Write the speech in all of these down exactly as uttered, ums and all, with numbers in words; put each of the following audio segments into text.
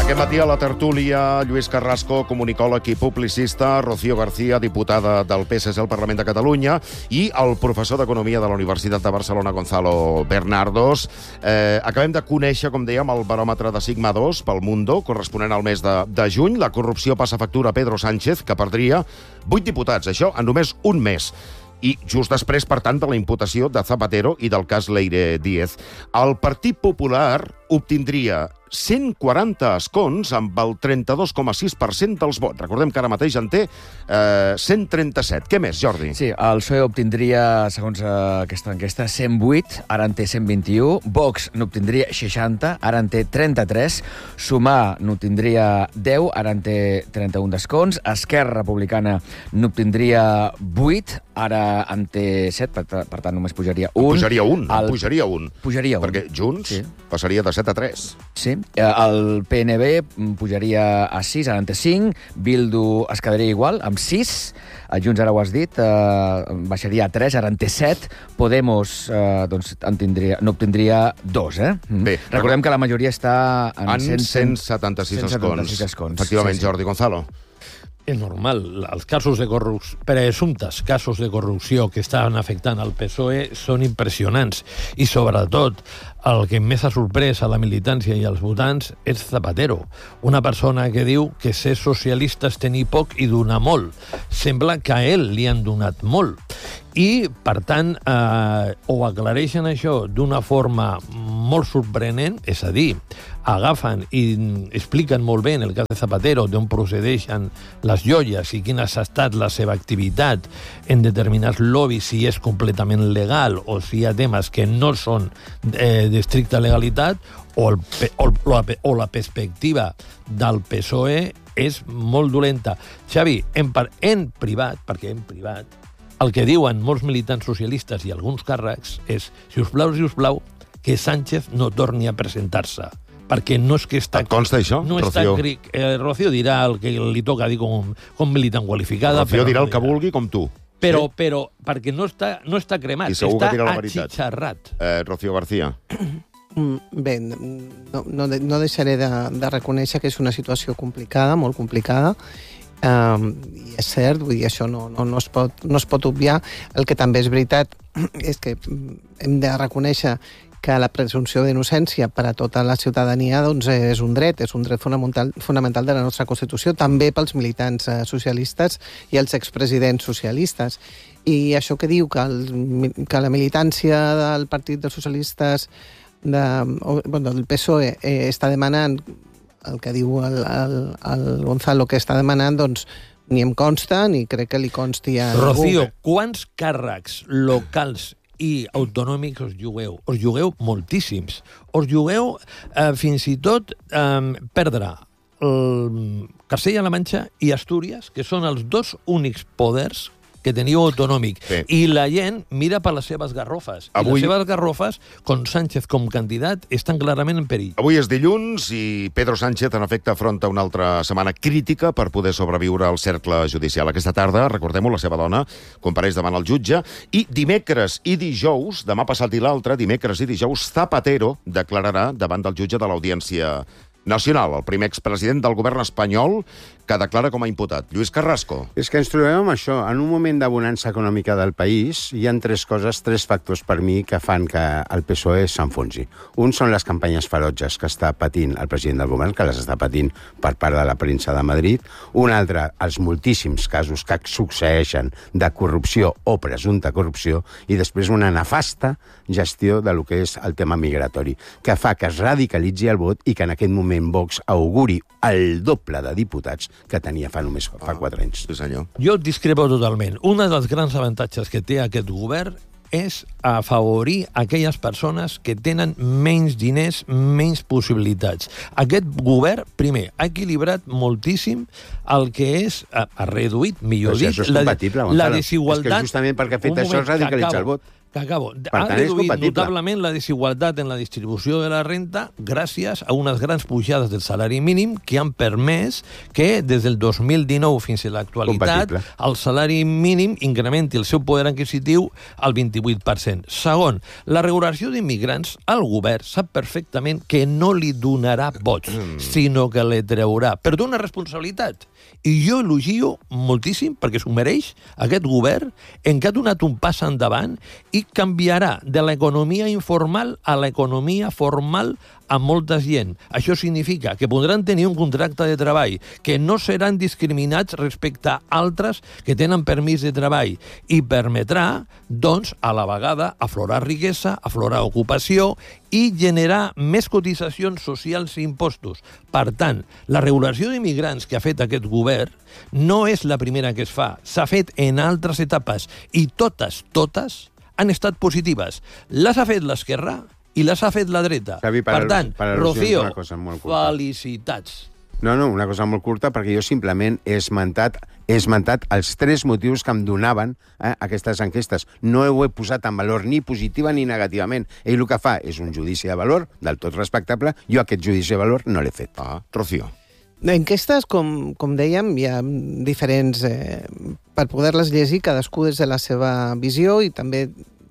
Aquest matí a la tertúlia, Lluís Carrasco, comunicòleg i publicista, Rocío García, diputada del P S C al Parlament de Catalunya, i el professor d'Economia de la Universitat de Barcelona, Gonzalo Bernardos. Eh, acabem de conèixer, com dèiem, el baròmetre de Sigma dos pel Mundo, corresponent al mes de, de juny. La corrupció passa factura a Pedro Sánchez, que perdria vuit diputats, això en només un mes. I just després, per tant, de la imputació de Zapatero i del cas Leire Díez. El Partit Popular obtindria cent quaranta escons amb el trenta-dos coma sis per cent dels vots. Recordem que ara mateix en té eh, cent trenta-set. Què més, Jordi? Sí, el P S O E obtindria, segons eh, aquesta enquesta, cent vuit, ara en té cent vint-i-u. Vox n'obtindria seixanta, ara en té trenta-tres. Sumar n'obtindria deu, ara en té trenta-un d'escons. Esquerra Republicana n'obtindria vuit, ara en té set, per, per tant només pujaria un. Pujaria un, el... pujaria un. Pujaria un. Perquè Junts sí. passaria de set a tres. Sí, el P N B pujaria a sis, ara en té cinc, Bildu es quedaria igual, amb sis, Junts ara ho has dit, eh, baixaria a tres, ara en té set, Podemos eh, doncs, en tindria, no obtindria dos, eh? Bé, recordem que la majoria està en, en cent setanta-sis escons. escons. Efectivament, sí, sí. Jordi Gonzalo. És normal. Els casos de corrupció, presumptes casos de corrupció que estaven afectant al P S O E són impressionants. I, sobretot, el que més ha sorprès a la militància i als votants és Zapatero, una persona que diu que ser socialista és tenir poc i donar molt. Sembla que a ell li han donat molt. I, per tant, eh, o aclareixen això d'una forma molt sorprenent, és a dir, agafen i expliquen molt bé en el cas de Zapatero d'on procedeixen les joies i quina ha estat la seva activitat en determinats lobbies, si és completament legal o si hi ha temes que no són eh, d'estricta legalitat, o, el, o, la, o la perspectiva del P S O E és molt dolenta. Xavi, en, en privat, perquè en privat, el que diuen molts militants socialistes i alguns càrrecs és, si us plau, si us plau, que Sánchez no torni a presentar-se. Perquè no és que està... Et consta això, no Rocío? Està, eh, Rocío dirà el que li toca dir com, com militant qualificada. Rocío dirà no el que vulgui, com tu. Però, sí? però perquè no està, no està cremat, I segur està que dirà la veritat. atxitxarrat. Eh, Rocío García. Bé, no, no, no deixaré de, de reconèixer que és una situació complicada, molt complicada, Um, i és cert, vull dir, això no, no, no, es pot, no es pot obviar. El que també és veritat és que hem de reconèixer que la presumpció d'innocència per a tota la ciutadania doncs, és un dret, és un dret fonamental, fonamental de la nostra Constitució, també pels militants eh, socialistes i els expresidents socialistes. I això que diu que, el, que la militància del Partit dels Socialistes de, o, bueno, del P S O E eh, està demanant el que diu el, el, el Gonzalo que està demanant, doncs ni em consta, ni crec que li consti a Rocío, ningú. quants càrrecs locals i autonòmics us jugueu? Us jugueu moltíssims. Us jugueu eh, fins i tot eh, perdre el Castella-La Manxa i Astúries, que són els dos únics poders que teniu autonòmic. Bé. I la gent mira per les seves garrofes. Avui... I les seves garrofes, com Sánchez com candidat, estan clarament en perill. Avui és dilluns i Pedro Sánchez, en efecte, afronta una altra setmana crítica per poder sobreviure al cercle judicial. Aquesta tarda, recordem-ho, la seva dona compareix davant el jutge, i dimecres i dijous, demà passat i l'altre, dimecres i dijous, Zapatero declararà davant del jutge de l'Audiència Nacional, el primer expresident del govern espanyol que declara com a imputat. Lluís Carrasco. És que ens trobem amb això. En un moment de bonança econòmica del país hi ha tres coses, tres factors per mi que fan que el P S O E s'enfonsi. Un són les campanyes ferotges que està patint el president del govern, que les està patint per part de la premsa de Madrid. Un altre, els moltíssims casos que succeeixen de corrupció o presumpta corrupció, i després una nefasta gestió de lo que és el tema migratori, que fa que es radicalitzi el vot i que en aquest moment Vox auguri el doble de diputats que tenia fa només fa quatre anys. Sí, senyor. Jo discrepo totalment. Un dels grans avantatges que té aquest govern és afavorir aquelles persones que tenen menys diners, menys possibilitats. Aquest govern, primer, ha equilibrat moltíssim el que és, ha, ha reduït, millor si dit, això és la, compatible, la Gonzalo. desigualtat... És que justament perquè ha fet Un això moment, es radicalitza que el vot. Que acabo. Per Ha tant, és reduït compatible. notablement la desigualtat en la distribució de la renta gràcies a unes grans pujades del salari mínim que han permès que des del dos mil dinou fins a l'actualitat Compatible. el salari mínim incrementi el seu poder adquisitiu al vint-i-vuit per cent. Segon, la regulació d'immigrants, el govern sap perfectament que no li donarà vots, mm. sinó que li treurà. Però d'una responsabilitat. I jo elogio moltíssim, perquè s'ho mereix, aquest govern en què ha donat un pas endavant i canviarà de l'economia informal a l'economia formal a molta gent. Això significa que podran tenir un contracte de treball, que no seran discriminats respecte a altres que tenen permís de treball i permetrà, doncs, a la vegada aflorar riquesa, aflorar ocupació i generar més cotitzacions socials i impostos. Per tant, la regulació d'immigrants que ha fet aquest govern no és la primera que es fa. S'ha fet en altres etapes i totes, totes han estat positives. Les ha fet l'esquerra i les ha fet la dreta. Xavi, per, per tant, per al·lusions, Rocío, una cosa molt curta. felicitats. No, no, una cosa molt curta, perquè jo simplement he esmentat, he esmentat els tres motius que em donaven eh, aquestes enquestes. No ho he posat en valor ni positiva ni negativament. Ell el que fa és un judici de valor, del tot respectable. Jo aquest judici de valor no l'he fet. Ah, Rocío. Enquestes, com, com dèiem, hi ha diferents... Eh, per poder-les llegir, cadascú des de la seva visió i també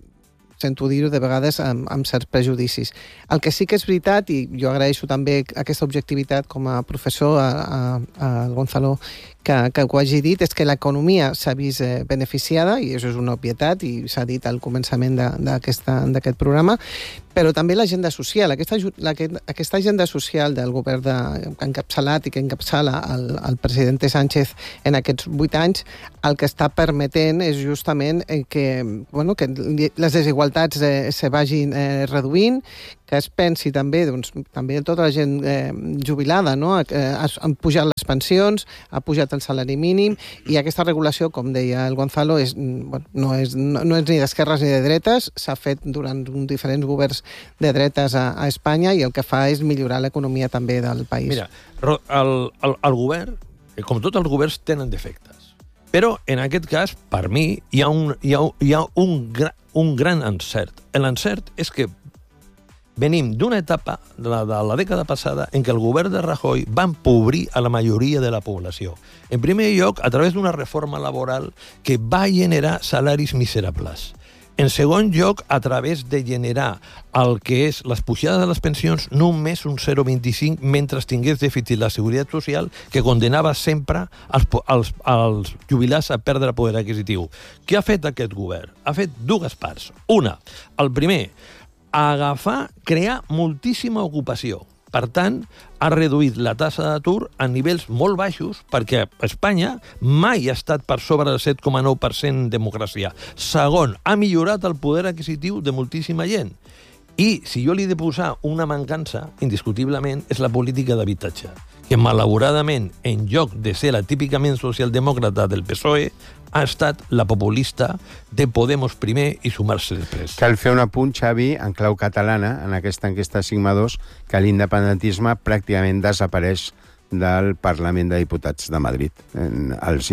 sento dir-ho de vegades amb, amb certs prejudicis. El que sí que és veritat, i jo agraeixo també aquesta objectivitat com a professor a, a, a Gonzalo que, que ho hagi dit, és que l'economia s'ha vist eh, beneficiada, i això és una obvietat, i s'ha dit al començament d'aquest programa, però també l'agenda social. Aquesta, la, aquesta agenda social del govern de, que ha encapçalat i que encapçala el, el president Sánchez en aquests vuit anys, el que està permetent és justament que, bueno, que les desigualtats eh, se vagin eh, reduint, que es pensi també, doncs, també tota la gent eh, jubilada, no? Eh, han pujat les pensions, ha pujat el salari mínim, i aquesta regulació, com deia el Gonzalo, és, bueno, no, és, no, no és ni d'esquerres ni de dretes, s'ha fet durant diferents governs de dretes a, a Espanya, i el que fa és millorar l'economia també del país. Mira, el, el, el govern, com tots els governs, tenen defectes. Però, en aquest cas, per mi, hi ha un, hi ha, hi ha un, gra, un gran encert. L'encert és que venim d'una etapa de la, de la dècada passada en què el govern de Rajoy va empobrir a la majoria de la població. En primer lloc, a través d'una reforma laboral que va generar salaris miserables. En segon lloc, a través de generar el que és les pujades de les pensions només un zero coma vint-i-cinc mentre tingués dèficit la Seguretat Social, que condenava sempre els, els, els jubilats a perdre poder adquisitiu. Què ha fet aquest govern? Ha fet dues parts. Una, el primer, agafar, crear moltíssima ocupació. Per tant, ha reduït la tassa d'atur a nivells molt baixos, perquè Espanya mai ha estat per sobre del set coma nou per cent en democràcia. Segon, ha millorat el poder adquisitiu de moltíssima gent. I, si jo li he de posar una mancança, indiscutiblement, és la política d'habitatge, que malauradament, en lloc de ser la típicament socialdemòcrata del P S O E, ha estat la populista de Podemos primer i sumar-se després. Cal fer un apunt, Xavi, en clau catalana, en aquesta enquesta Sigma dos, que l'independentisme pràcticament desapareix del Parlament de Diputats de Madrid. Els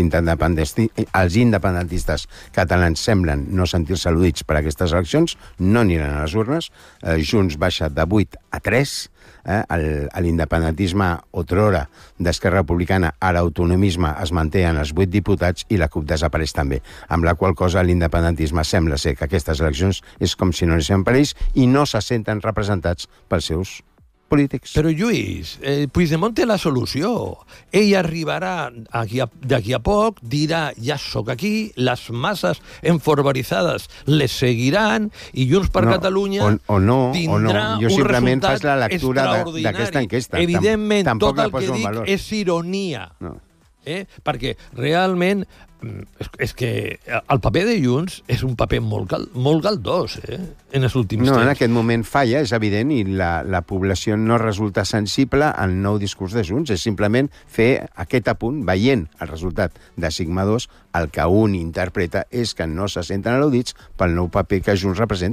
els independentistes catalans semblen no sentir-se al·ludits per aquestes eleccions, no aniran a les urnes. Junts baixa de vuit a tres, eh? L'independentisme otrora d'Esquerra Republicana a l'autonomisme es manté en els vuit diputats i la CUP desapareix també, amb la qual cosa l'independentisme sembla ser que aquestes eleccions és com si no anessin per ells i no se senten representats pels seus polítics. Però, Lluís, eh, Puigdemont té la solució. Ell arribarà d'aquí a poc, dirà, ja sóc aquí, les masses enforbaritzades les seguiran i Junts per no, Catalunya o, o no, tindrà o no. Jo un simplement resultat fas la lectura d'aquesta enquesta. Evidentment, Tampoc tot el la poso que en valor. dic és ironia. No. Eh? Perquè realment és, és que el paper de Junts és un paper molt, gal, molt galdós eh? en els últims no, temps. En aquest moment falla, és evident, i la, la població no resulta sensible al nou discurs de Junts. És simplement fer aquest apunt, veient el resultat de Sigma dos, el que un interpreta és que no se senten al·ludits pel nou paper que Junts representa.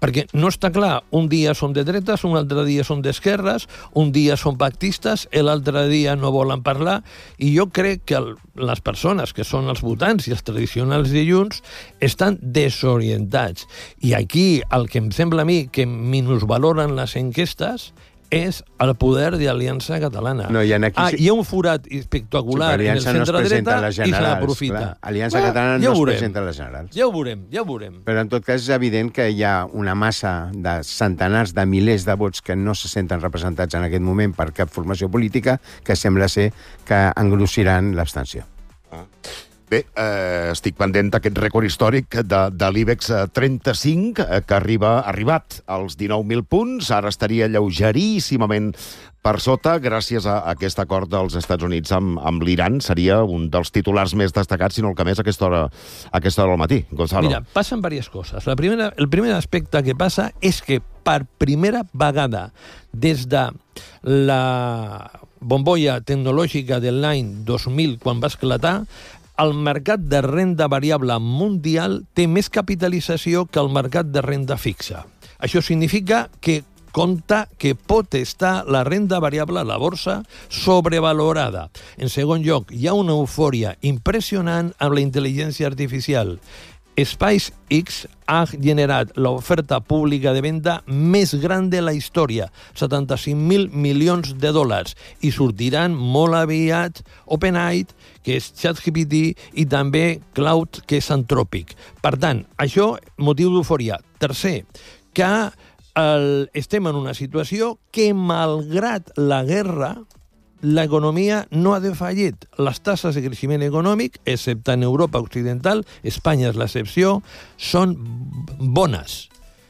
Perquè no està clar, un dia són de dretes, un altre dia són d'esquerres, un dia són pactistes, l'altre dia no volen parlar, i jo crec que el, les persones que són els votants i els tradicionals de Junts estan desorientats. I aquí el que em sembla a mi que minusvaloren les enquestes és el poder d'Aliança Catalana. No, i aquí... Ah, hi ha un forat espectacular sí, en el centre-dreta no i se n'aprofita. Aliança Catalana ja no es veurem. presenta a les generals. Ja ho veurem, ja ho veurem. Però en tot cas és evident que hi ha una massa de centenars de milers de vots que no se senten representats en aquest moment per cap formació política que sembla ser que engrossiran l'abstenció. Ah. Bé, eh, estic pendent d'aquest rècord històric de, de l'IBEX trenta-cinc, eh, que arriba, ha arribat als dinou mil punts, ara estaria lleugeríssimament per sota, gràcies a aquest acord dels Estats Units amb, amb l'Iran. Seria un dels titulars més destacats, si no el que més, a aquesta hora, a aquesta hora del matí. Gonzalo. Mira, passen diverses coses. La primera, el primer aspecte que passa és que per primera vegada des de la bombolla tecnològica de l'any dos mil, quan va esclatar, el mercat de renda variable mundial té més capitalització que el mercat de renda fixa. Això significa que compta que pot estar la renda variable a la borsa sobrevalorada. En segon lloc, hi ha una eufòria impressionant amb la intel·ligència artificial. SpaceX ha generat l'oferta pública de venda més gran de la història, setanta-cinc mil milions de dòlars, i sortiran molt aviat OpenAI, que és ChatGPT, i també Cloud, que és Anthropic. Per tant, això, motiu d'eufòria. Tercer, que el, estem en una situació que, malgrat la guerra, l'economia no ha defallit. Les taxes de creixement econòmic, excepte en Europa occidental, Espanya és l'excepció, són bones.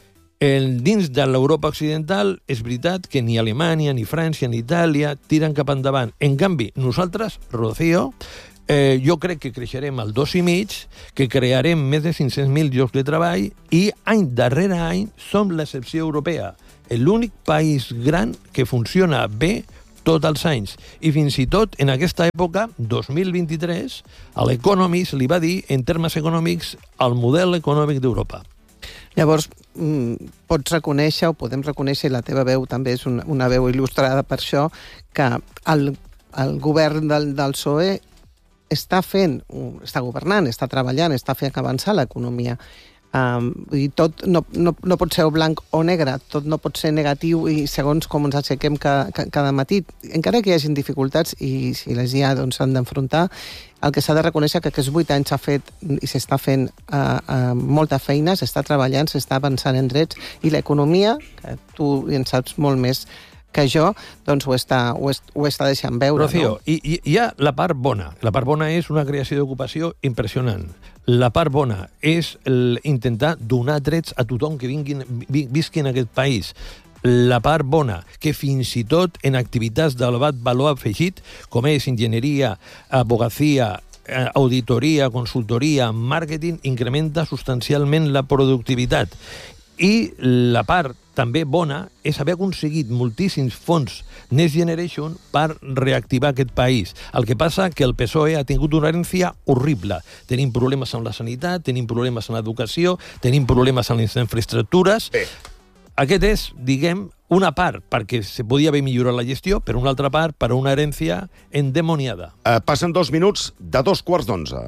El, dins de l'Europa occidental és veritat que ni Alemanya, ni França, ni Itàlia tiren cap endavant. En canvi, nosaltres, Rocío, eh, jo crec que creixerem al dos i mig, que crearem més de cinc-cents mil llocs de treball i any darrere any som l'excepció europea. L'únic país gran que funciona bé tots els anys. I fins i tot en aquesta època, dos mil vint-i-tres, a l'Economist li va dir, en termes econòmics, el model econòmic d'Europa. Llavors, pots reconèixer, o podem reconèixer, la teva veu també és una, una veu il·lustrada per això, que el, el govern del, del P S O E està fent, està governant, està treballant, està fent avançar l'economia. Um, i tot no, no, no pot ser o blanc o negre, tot no pot ser negatiu i segons com ens aixequem cada, cada matí, encara que hi hagin dificultats i si les hi ha doncs s'han d'enfrontar, el que s'ha de reconèixer que aquests vuit anys s'ha fet i s'està fent uh, uh, molta feina, s'està treballant, s'està avançant en drets i l'economia, que tu en saps molt més que jo, doncs ho està, ho, est, ho està deixant veure. Rocío, no? i, i hi ha la part bona. La part bona és una creació d'ocupació impressionant. La part bona és el, intentar donar drets a tothom que vinguin, visqui en aquest país. La part bona, que fins i tot en activitats d'elevat valor afegit, com és enginyeria, abogacia, auditoria, consultoria, màrqueting, incrementa substancialment la productivitat. I la part també bona és haver aconseguit moltíssims fons Next Generation per reactivar aquest país. El que passa que el P S O E ha tingut una herència horrible. Tenim problemes amb la sanitat, tenim problemes amb l'educació, tenim problemes amb les infraestructures. Bé. Aquest és, diguem, una part perquè se podia haver millorat la gestió, però una altra part per una herència endemoniada. Uh, passen dos minuts de dos quarts d'onze.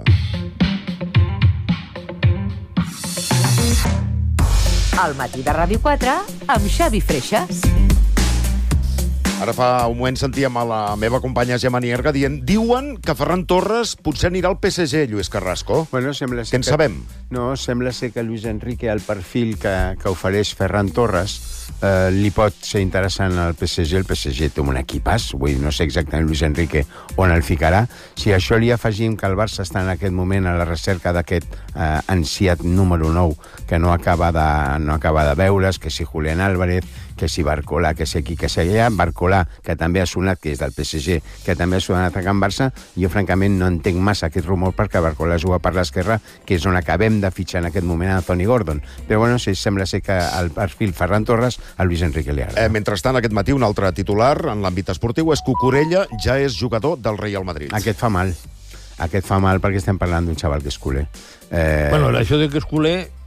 Al matí de Ràdio quatre, amb Xavi Freixas. Ara fa un moment sentíem a la meva companya Gemma Nierga dient diuen que Ferran Torres potser anirà al P S G, Lluís Carrasco. Bueno, sembla ser Què en que... sabem? No, sembla ser que Luis Enrique, el perfil que, que ofereix Ferran Torres, eh, li pot ser interessant al P S G. El P S G té un equipàs, vull dir, no sé exactament Luis Enrique on el ficarà. Si a això li afegim que el Barça està en aquest moment a la recerca d'aquest eh, ansiat número nou que no acaba de, no acaba de veure's, que si Julián Álvarez, que si Barcola, que si aquí, que si allà, Barcola, que també ha sonat, que és del P S G, que també ha sonat a Can Barça, jo francament no entenc massa aquest rumor perquè Barcola juga per l'esquerra, que és on acabem de fitxar en aquest moment a Anthony Gordon. Però bueno, sí, sembla ser que el perfil Ferran Torres a Luis Enrique li agrada. Eh, mentrestant, aquest matí, un altre titular en l'àmbit esportiu és que Cucurella ja és jugador del Real Madrid. Aquest fa mal. Aquest fa mal perquè estem parlant d'un xaval que és culer. Eh... Bueno, això de que és culer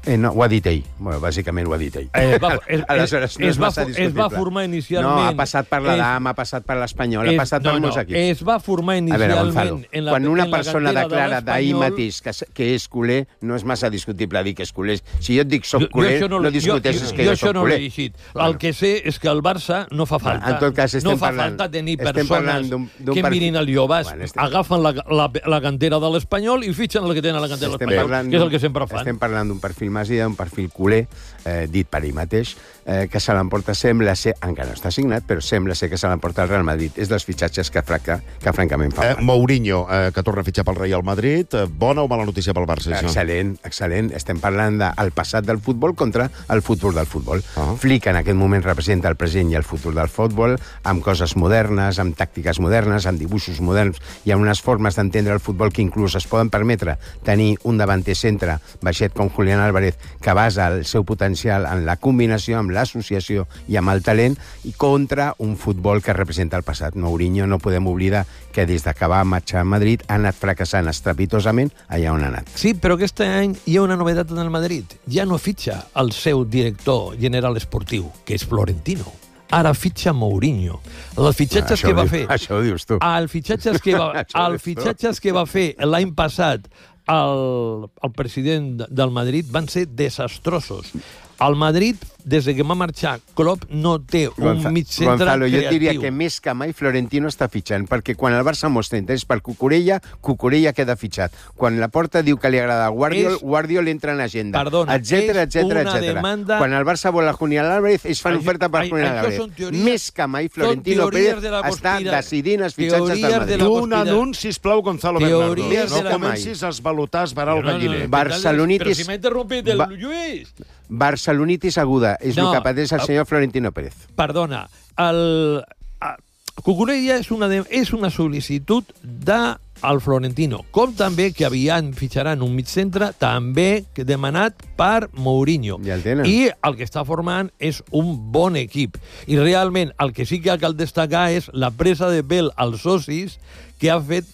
Eh, no, ho ha dit ell. Bueno, bàsicament ho ha dit ell. Eh, va, es, Aleshores, no es, és va, massa es va discutible. formar inicialment... No, ha passat per la es, Dama, ha passat per l'Espanyol, ha es, passat no, per no, molts equips. es va formar A inicialment... veure, Gonzalo, en la, quan una en la persona cantera declara de d'ahir l'Espanyol- mateix que, que és culer, no és massa discutible dir que és culer. Si jo et dic soc Jo- jo culer, això no, no- no discuteixes jo, que jo, jo, això soc no culer. l'he llegit. Bueno. El que sé és que al Barça no fa falta. En tot cas, estem no fa parlant- falta tenir estem parlant persones d'un- d'un que perfil- mirin el Llobàs, Bueno, estem- agafen la, la, la cantera de l'Espanyol i fitxen el que tenen a la cantera de Estem l'Espanyol, parlant que és el d'un- que sempre fan. Estem parlant d'un perfil Masida, un perfil culer, eh, dit per ell mateix, eh, que se l'emporta, sembla ser, encara no està signat, però sembla ser que se l'emporta el Real Madrid. És dels fitxatges que, fraca, que francament fa Eh, mal. Mourinho, eh, que torna a fitxar pel Real Madrid. Eh, bona o mala notícia pel Barça, això? Excel·lent, excel·lent. Estem parlant del passat del futbol contra el futur del futbol. Ah. Flick en aquest moment representa el present i el futur del futbol, amb coses modernes, amb tàctiques modernes, amb dibuixos moderns i amb unes formes d'entendre el futbol que inclús es poden permetre tenir un davanter centre, baixet com Julián Álvarez, que basa el seu potencial en la combinació, amb l'associació i amb el talent, i contra un futbol que representa el passat. Mourinho, no podem oblidar que des que va marxar a Madrid ha anat fracassant estrepitosament allà on ha anat. Sí, però aquest any hi ha una novetat en el Madrid. Ja no fitxa el seu director general esportiu, que és Florentino. Ara fitxa Mourinho. Els fitxatges Això que ho va diu- fer... Això ho dius tu. Els fitxatges que va, Això ho els dius tu. fitxatges que va fer l'any passat el, el president del Madrid van ser desastrosos. El Madrid, des que va marxar Klopp, no té un Gonza- mig centre Gonzalo, jo et creatiu. diria que més que mai Florentino està fitxant, perquè quan el Barça mostra interès per Cucurella, Cucurella queda fitxat. Quan la Porta diu que li agrada Guardiol, És- Guardiol entra en agenda, Perdona, etcètera, és etcètera, una etcètera. demanda- Quan el Barça vol a Julián Álvarez, ells fan Això- oferta per ai- Julián això Álvarez. són teories- Més que mai són Florentino teories Pérez de la està conspira- decidint els fitxatges teories del de Madrid. la Un conspira- anunci, sisplau, Gonzalo Teories Bernardo. de No la- comencis a esvalotar, a esbarar el No, no, no, galliner. Barcelonitis- Però si m'ha interrompit el Va- Lluís. Barcelonitis aguda, és No, el que pateix el el- senyor Florentino Pérez. Perdona, el, a, Cucurella és una, de, és una sol·licitud de al Florentino, com també que aviat fitxaran un mig centre, també que demanat per Mourinho. Ja el tenen. I el que està formant és un bon equip. I realment el que sí que cal destacar és la presa de pèl als socis que ha fet